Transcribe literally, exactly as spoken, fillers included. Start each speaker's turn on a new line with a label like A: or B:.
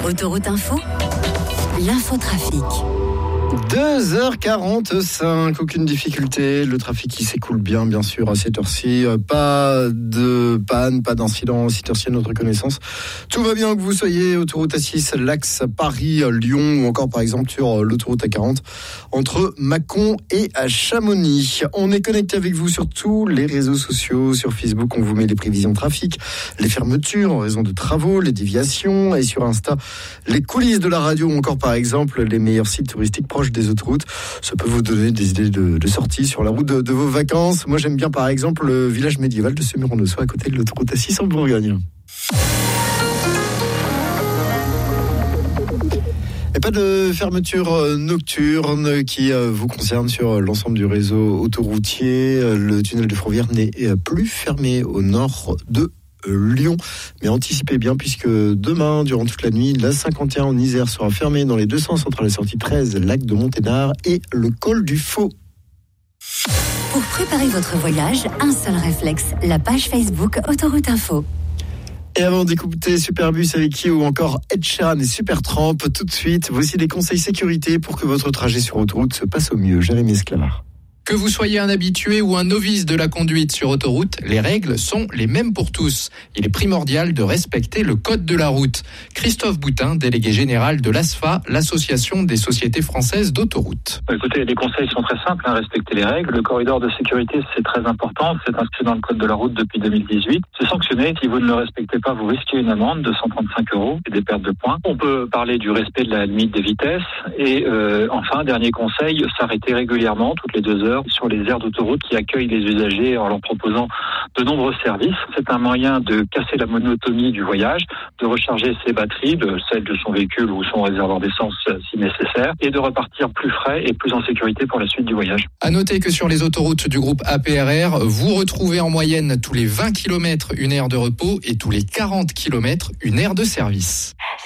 A: Autoroute Info, l'infotrafic.
B: deux heures quarante-cinq, aucune difficulté, le trafic qui s'écoule bien, bien sûr, à cette heure-ci. Pas de panne, pas d'incident, à cette heure-ci à notre connaissance. Tout va bien que vous soyez autoroute A six, l'axe Paris-Lyon, ou encore par exemple sur l'autoroute A quarante, entre Mâcon et Chamonix. On est connecté avec vous sur tous les réseaux sociaux. Sur Facebook, on vous met les prévisions de trafic, les fermetures en raison de travaux, les déviations, et sur Insta, les coulisses de la radio, ou encore par exemple les meilleurs sites touristiques proche des autoroutes. Ça peut vous donner des idées de, de sortie sur la route de, de vos vacances. Moi, j'aime bien, par exemple, le village médiéval de Semur-en-Auxois, à côté de l'autoroute A six en Bourgogne. Et pas de fermeture nocturne qui vous concerne sur l'ensemble du réseau autoroutier. Le tunnel de Fourvière n'est plus fermé au nord de Lyon, mais anticipez bien puisque demain, durant toute la nuit, la cinquante et un en Isère sera fermée dans les deux sens entre la sortie treize, lac de Monténard et le col du Faux.
A: Pour préparer votre voyage, un seul réflexe, la page Facebook Autoroute Info.
B: Et avant d'écouter Superbus avec qui ou encore Ed Sheeran et Supertramp, tout de suite, voici des conseils sécurité pour que votre trajet sur autoroute se passe au mieux. Jérémy Esclavard.
C: Que vous soyez un habitué ou un novice de la conduite sur autoroute, les règles sont les mêmes pour tous. Il est primordial de respecter le code de la route. Christophe Boutin, délégué général de l'A S F A, l'Association des sociétés françaises d'autoroute.
D: Écoutez, les conseils sont très simples, hein, respecter les règles. Le corridor de sécurité, c'est très important. C'est inscrit dans le code de la route depuis deux mille dix-huit. C'est sanctionné. Si vous ne le respectez pas, vous risquez une amende de cent trente-cinq euros et des pertes de points. On peut parler du respect de la limite de vitesse. Et euh, enfin, dernier conseil, s'arrêter régulièrement, toutes les deux heures, sur les aires d'autoroute qui accueillent les usagers en leur proposant de nombreux services. C'est un moyen de casser la monotonie du voyage, de recharger ses batteries, de celles de son véhicule ou son réservoir d'essence si nécessaire, et de repartir plus frais et plus en sécurité pour la suite du voyage.
C: À noter que sur les autoroutes du groupe A P R R, vous retrouvez en moyenne tous les vingt kilomètres une aire de repos et tous les quarante kilomètres une aire de service.